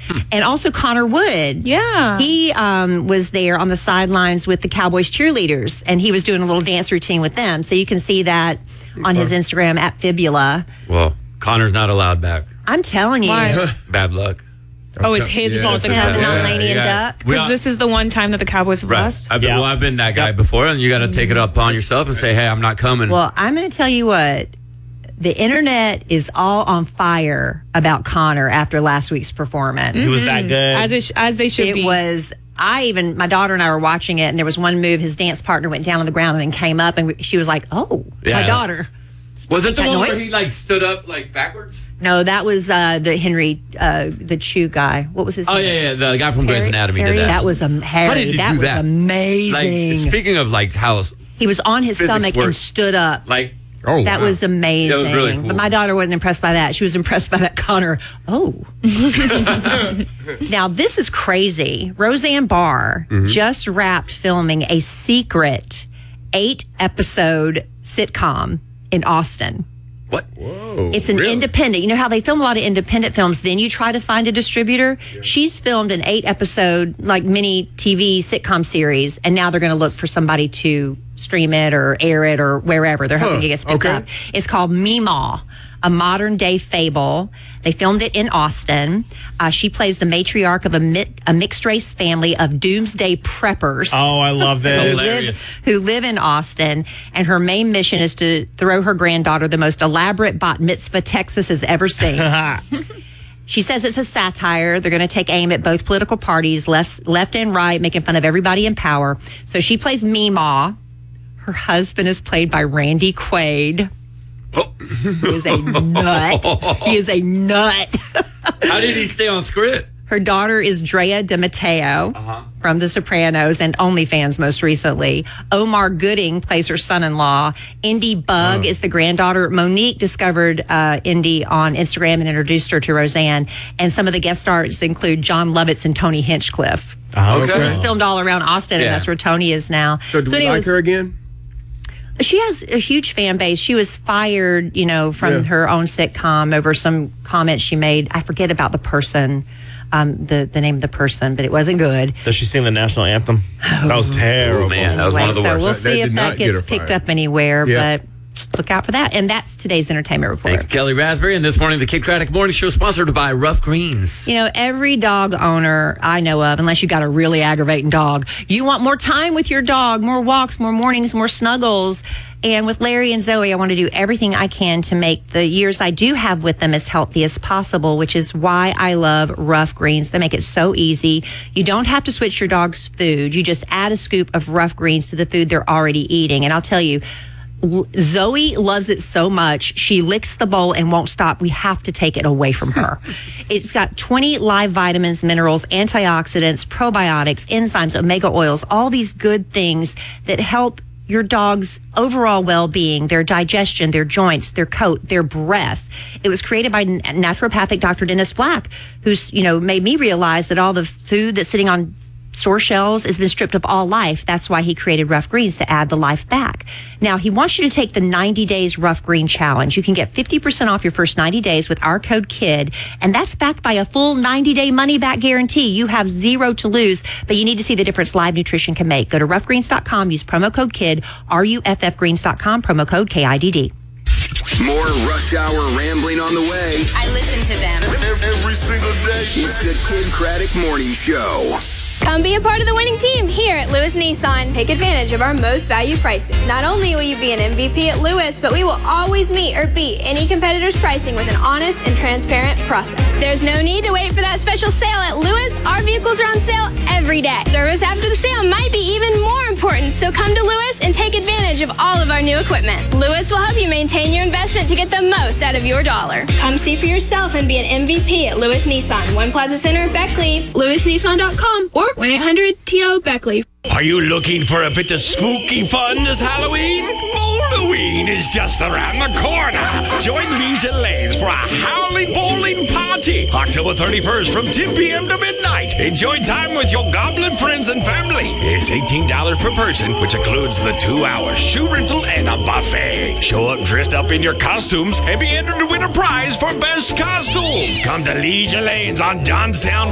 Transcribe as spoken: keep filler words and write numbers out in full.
And also Connor Wood. Yeah. He um, was there on the sidelines with the Cowboys cheerleaders, and he was doing a little dance routine with them. So you can see that on his Instagram at Fibula. Well, Connor's not allowed back. I'm telling you. Why? Bad luck. Oh, it's his Yeah, fault. The that's Having Cowboys. on Laney and Yeah. Duck. We Because all- this is the one time that the Cowboys have Right. lost. I've been, Yeah. Well, I've been that guy before, and you got to take it upon yourself and say, hey, I'm not coming. Well, I'm going to tell you what. The internet is all on fire about Connor after last week's performance. He was that good. As, it sh- as they should It be. was, I even, my daughter and I were watching it, and there was one move, his dance partner went down on the ground and then came up, and she was like, oh, Yeah. my daughter. was it the that one where noise? he like stood up like backwards? No, that was uh, the Henry, uh, the Chew guy. What was his Oh, name? yeah, yeah. The guy from Grey's Harry- Anatomy Harry? did that. That was a Harry. did you that do was that? amazing. Like, speaking of like how, he was on his physics stomach work. and stood up. like, Oh, That wow. was amazing. That was really cool. But my daughter wasn't impressed by that. She was impressed by that Connor. Oh. Now, this is crazy. Roseanne Barr Mm-hmm. just wrapped filming a secret eight episode sitcom in Austin. what? Whoa, It's an really? independent. You know how they film a lot of independent films, then you try to find a distributor? She's filmed an eight episode, like mini T V sitcom series, and now they're going to look for somebody to stream it or air it or wherever. They're hoping Huh, it gets picked okay. up. It's called Meemaw, a modern day fable. They filmed it in Austin. Uh, she plays the matriarch of a, mi- a mixed race family of doomsday preppers Oh, I love who this. Hilarious. live, who live in Austin, and her main mission is to throw her granddaughter the most elaborate bat mitzvah Texas has ever seen. She says it's a satire. They're going to take aim at both political parties, left, left and right, making fun of everybody in power. So she plays Meemaw. Her husband is played by Randy Quaid, Oh. who is a nut. He is a nut. How did he stay on script? Her daughter is Drea De Matteo Uh-huh. from The Sopranos and OnlyFans most recently. Omar Gooding plays her son-in-law. Indy Bug is the granddaughter. Monique discovered uh, Indy on Instagram and introduced her to Roseanne. And some of the guest stars include John Lovitz and Tony Hinchcliffe. Oh, Okay. It's filmed all around Austin, Yeah. and that's where Tony is now. So do we like anyways, her again? she has a huge fan base. She was fired, you know, from Yeah. her own sitcom over some comments she made. I forget about the person, um, the the name of the person, but it wasn't good. Does she sing the national anthem? That was terrible. Oh, man. That was one of the so worst. we'll That- that see did if not that get gets her picked fired. up anywhere, Yeah. but look out for that. And that's today's entertainment report. Thank you, Kelly Raspberry. And this morning, the Kid Craddock Morning Show sponsored by Rough Greens. You know, every dog owner I know of, unless you got a really aggravating dog, you want more time with your dog, more walks, more mornings, more snuggles. And with Larry and Zoe, I want to do everything I can to make the years I do have with them as healthy as possible, which is why I love Rough Greens. They make it so easy. You don't have to switch your dog's food. You just add a scoop of Rough Greens to the food they're already eating. And I'll tell you, Zoe loves it so much, she licks the bowl and won't stop. We have to take it away from her. It's got twenty live vitamins, minerals, antioxidants, probiotics, enzymes, omega oils, all these good things that help your dog's overall well-being, their digestion, their joints, their coat, their breath. It was created by n- naturopathic Doctor Dennis Black, who's, you know, made me realize that all the food that's sitting on store shelves has been stripped of all life. That's why he created Rough Greens, to add the life back. Now, he wants you to take the ninety days Rough Green Challenge. You can get fifty percent off your first ninety days with our code KID, and that's backed by a full ninety day money-back guarantee. You have zero to lose, but you need to see the difference live nutrition can make. Go to rough greens dot com, use promo code KID, R U F F greens dot com, promo code K I D D. More Rush Hour rambling on the way. I listen to them. Every single day. It's the Kid Craddock Morning Show. Come be a part of the winning team here at Lewis Nissan. Take advantage of our most value pricing. Not only will you be an M V P at Lewis, but we will always meet or beat any competitor's pricing with an honest and transparent process. There's no need to wait for that special sale at Lewis. Our vehicles are on sale every day. Service after the sale might be even more important, so come to Lewis and take advantage of all of our new equipment. Lewis will help you maintain your investment to get the most out of your dollar. Come see for yourself and be an M V P at Lewis Nissan, One Plaza Center, Beckley, lewis nissan dot com, or one eight hundred T O Beckley. Are you looking for a bit of spooky fun this Halloween? Halloween is just around the corner. Join Leisure Lanes for a howling bowling party. October thirty-first from ten p.m. to midnight. Enjoy time with your goblin friends and family. It's eighteen dollars per person, which includes the two-hour shoe rental and a buffet. Show up dressed up in your costumes and be entered to win a prize for best costume. Come to Leisure Lanes on Johnstown